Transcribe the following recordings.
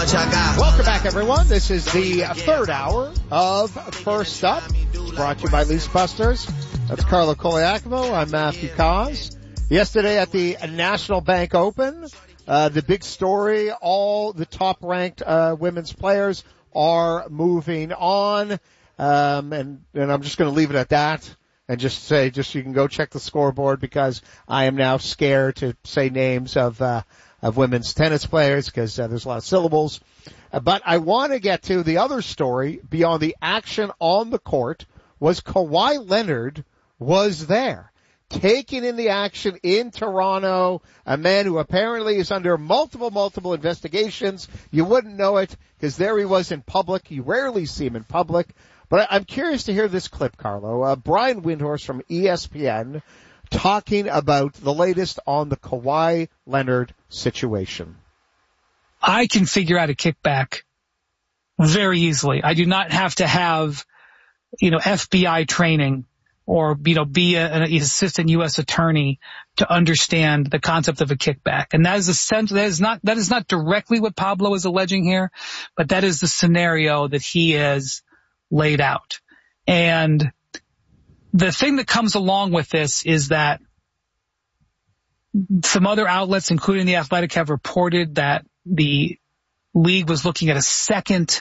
much I got. Welcome back, everyone. This is the third hour of First Up. It's brought to you by Lease Busters. That's Carlo Koliakovo. I'm Matthew Cos. Yesterday at the National Bank Open, the big story, all the top-ranked women's players are moving on. And I'm just going to leave it at that and just say, you can go check the scoreboard because I am now scared to say names of women's tennis players because there's a lot of syllables. But I want to get to the other story beyond the action on the court was Kawhi Leonard was there, taking in the action in Toronto, a man who apparently is under multiple investigations. You wouldn't know it because there he was in public. You rarely see him in public. But I'm curious to hear this clip, Carlo. Brian Windhorst from ESPN talking about the latest on the Kawhi Leonard situation. I can figure out a kickback very easily. I do not have to have, FBI training or, be an assistant U.S. attorney to understand the concept of a kickback. And that is not directly what Pablo is alleging here, but that is the scenario that he has laid out. And the thing that comes along with this is that some other outlets, including The Athletic, have reported that the league was looking at a second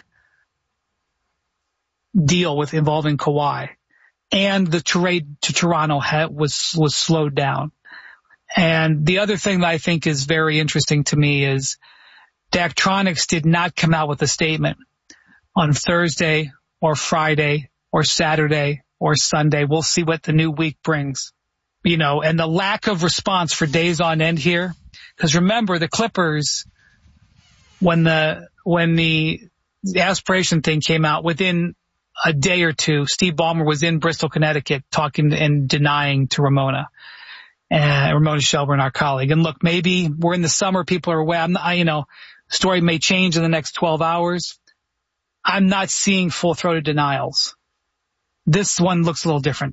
deal involving Kawhi, and the trade to Toronto was slowed down. And the other thing that I think is very interesting to me is Daktronics did not come out with a statement on Thursday or Friday or Saturday or Sunday. We'll see what the new week brings, and the lack of response for days on end here. Because remember, the Clippers, when the aspiration thing came out, within a day or two, Steve Ballmer was in Bristol, Connecticut, talking and denying to Ramona Shelburne, our colleague. And look, maybe we're in the summer, people are away. Story may change in the next 12 hours. I'm not seeing full-throated denials. This one looks a little different.